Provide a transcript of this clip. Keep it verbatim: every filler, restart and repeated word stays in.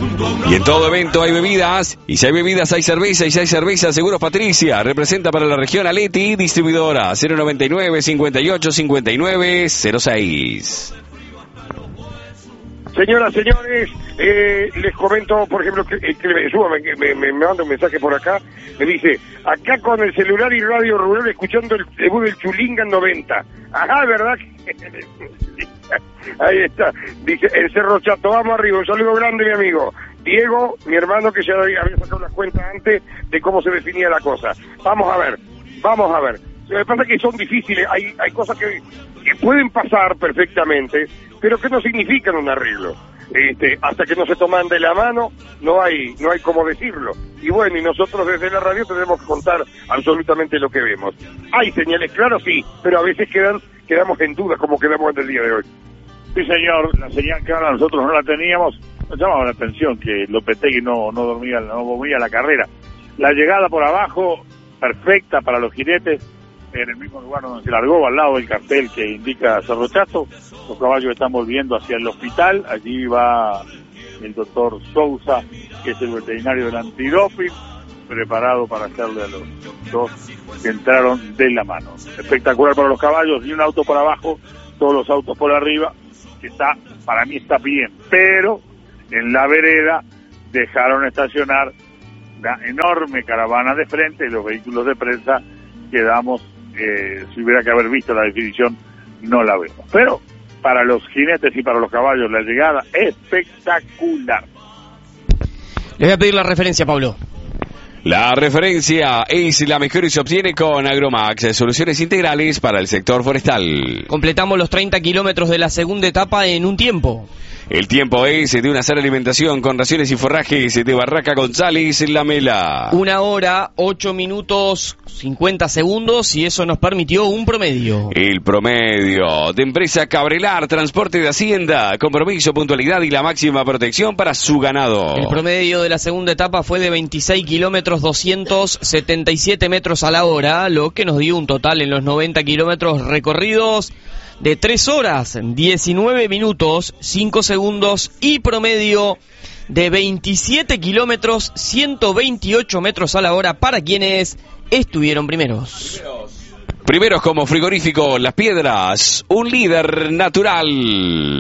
Y en todo evento hay bebidas, y si hay bebidas hay cerveza, y si hay cerveza, Seguros Patricia, representa para la región Aleti, distribuidora cero noventa y nueve, cincuenta y ocho, cincuenta y nueve, cero seis. Señoras, señores, eh, les comento, por ejemplo, que, que me, súbame, que me, me, me manda un mensaje por acá, me dice, acá con el celular y radio rural escuchando el debut del Chulinga en noventa. Ajá, ¿verdad? Ahí está, dice, el Cerro Chato, vamos arriba, un saludo grande, mi amigo. Diego, mi hermano, que ya había sacado las cuentas antes de cómo se definía la cosa. Vamos a ver, vamos a ver. Lo que pasa es que son difíciles, hay, hay cosas que, que pueden pasar perfectamente, pero que no significan un arreglo. Este, hasta que no se toman de la mano, no hay no hay cómo decirlo. Y bueno, y nosotros desde la radio tenemos que contar absolutamente lo que vemos. Hay señales claras, sí, pero a veces quedan quedamos en duda, como quedamos en el día de hoy. Sí, señor, la señal clara nosotros no la teníamos. Nos llamaba la atención que Lopetegui no, no dormía, no dormía la carrera. La llegada por abajo, perfecta para los jinetes, en el mismo lugar donde se largó, al lado del cartel que indica Cerro Chato. Los caballos están volviendo hacia el hospital, allí va el doctor Sousa, que es el veterinario del antidoping, preparado para hacerle a los dos que entraron de la mano. Espectacular para los caballos, y un auto por abajo, todos los autos por arriba, que está, para mí está bien, pero en la vereda dejaron estacionar una enorme caravana de frente, y los vehículos de prensa quedamos, eh, si hubiera que haber visto la definición, no la vemos. Pero para los jinetes y para los caballos, la llegada espectacular. Les voy a pedir la referencia, Pablo. La referencia es la mejor y se obtiene con Agromax, soluciones integrales para el sector forestal. Completamos los treinta kilómetros de la segunda etapa en un tiempo. El tiempo es de una sana alimentación con raciones y forrajes de Barraca González en La Mela. Una hora, ocho minutos, cincuenta segundos, y eso nos permitió un promedio. El promedio de empresa Cabrelar, transporte de hacienda, compromiso, puntualidad y la máxima protección para su ganado. El promedio de la segunda etapa fue de veintiséis kilómetros, doscientos setenta y siete metros a la hora, lo que nos dio un total en los noventa kilómetros recorridos de tres horas, diecinueve minutos, cinco segundos y promedio de veintisiete kilómetros, ciento veintiocho metros a la hora para quienes estuvieron primeros. Primeros como Frigorífico Las Piedras, un líder natural.